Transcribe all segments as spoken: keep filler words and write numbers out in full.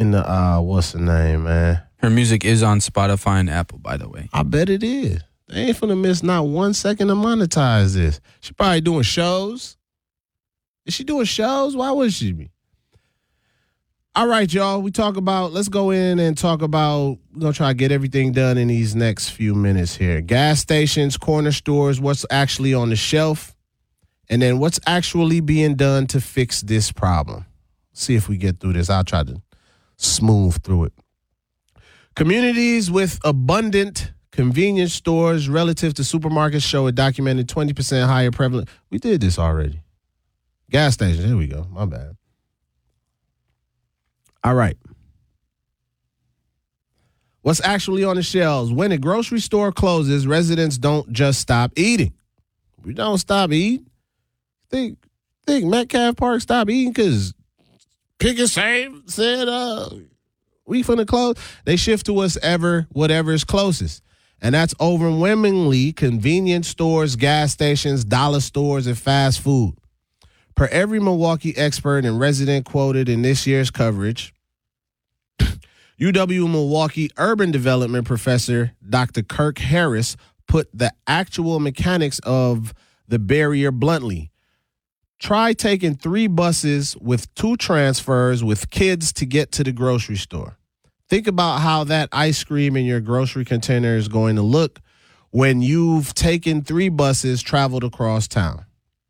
in the, uh, what's the name, man? Her music is on Spotify and Apple, by the way. I bet it is. They ain't finna miss not one second to monetize this. She probably doing shows. Is she doing shows? Why would she be? All right, y'all. We talk about, let's go in and talk about, we're going to try to get everything done in these next few minutes here. Gas stations, corner stores, what's actually on the shelf, and then what's actually being done to fix this problem. See if we get through this. I'll try to smooth through it. Communities with abundant convenience stores relative to supermarkets show a documented twenty percent higher prevalence. We did this already. Gas stations. Here we go. My bad. All right. What's actually on the shelves? When a grocery store closes, residents don't just stop eating. We don't stop eating. Think, think Metcalf Park stopped eating because Pick and Save said, uh, we finna close. They shift to us ever, whatever is closest. And that's overwhelmingly convenience stores, gas stations, dollar stores, and fast food. Per every Milwaukee expert and resident quoted in this year's coverage, U W-Milwaukee urban development professor Doctor Kirk Harris put the actual mechanics of the barrier bluntly. Try taking three buses with two transfers with kids to get to the grocery store. Think about how that ice cream in your grocery container is going to look when you've taken three buses, traveled across town.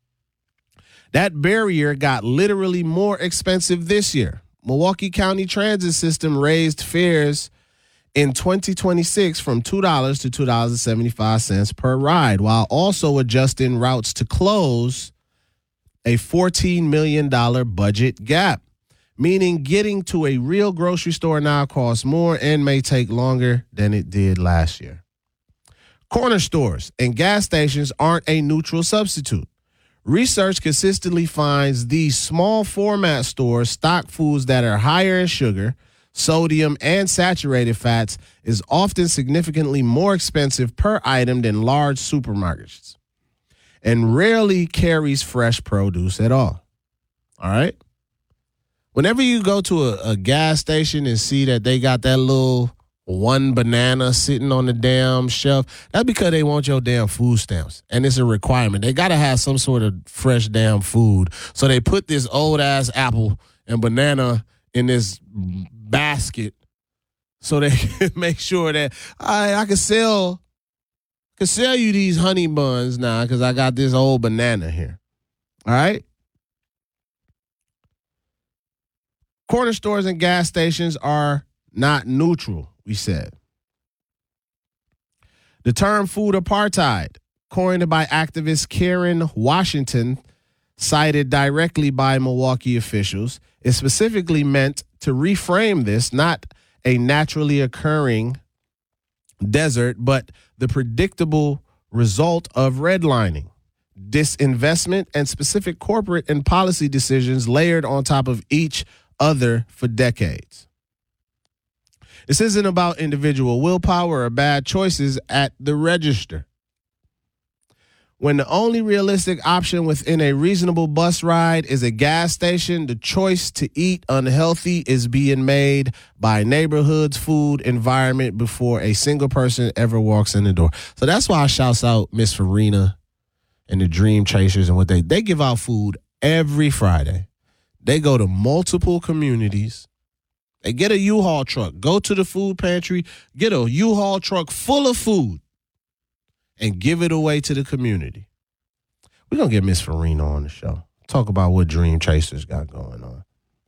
That barrier got literally more expensive this year. Milwaukee County Transit System raised fares in twenty twenty-six from two dollars to two dollars and seventy-five cents per ride, while also adjusting routes to close a fourteen million dollars budget gap, meaning getting to a real grocery store now costs more and may take longer than it did last year. Corner stores and gas stations aren't a neutral substitute. Research consistently finds these small format stores stock foods that are higher in sugar, sodium, and saturated fats is often significantly more expensive per item than large supermarkets and rarely carries fresh produce at all. All right? Whenever you go to a, a gas station and see that they got that little one banana sitting on the damn shelf, that's because they want your damn food stamps. And it's a requirement. They got to have some sort of fresh damn food. So they put this old-ass apple and banana in this basket so they can make sure that I, I can sell, can sell you these honey buns now because I got this old banana here. All right? Corner stores and gas stations are not neutral, we said. The term food apartheid, coined by activist Karen Washington, cited directly by Milwaukee officials, is specifically meant to reframe this, not a naturally occurring desert, but the predictable result of redlining, disinvestment, and specific corporate and policy decisions layered on top of each other for decades. This isn't about individual willpower or bad choices at the register. When the only realistic option within a reasonable bus ride is a gas station, the choice to eat unhealthy is being made by neighborhood's food environment before a single person ever walks in the door. So that's why I shouts out Miss Farina and the Dream Chasers and what they they give out food every Friday. They go to multiple communities. They get a U-Haul truck, go to the food pantry, get a U-Haul truck full of food, and give it away to the community. We're going to get Miss Farina on the show. Talk about what Dream Chasers got going on.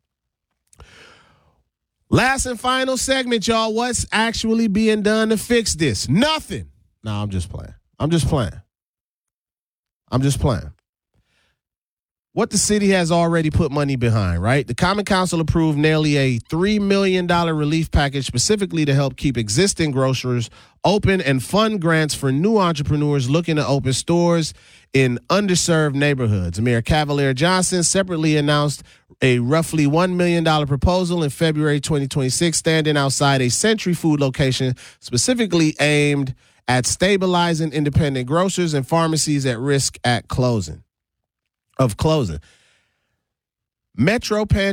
Last and final segment, y'all. What's actually being done to fix this? Nothing. No, I'm just playing. I'm just playing. I'm just playing. What the city has already put money behind, right? The Common Council approved nearly a three million dollars relief package specifically to help keep existing grocers open and fund grants for new entrepreneurs looking to open stores in underserved neighborhoods. Mayor Cavalier Johnson separately announced a roughly one million dollars proposal in February twenty twenty-six, standing outside a Century Food location specifically aimed at stabilizing independent grocers and pharmacies at risk at closing. of closing. Metro Pantry